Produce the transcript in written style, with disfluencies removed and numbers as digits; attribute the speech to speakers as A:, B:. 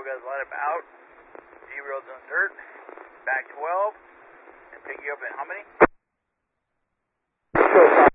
A: guys let him out. G-Roads on dirt. Back 12. And pick you up at how many?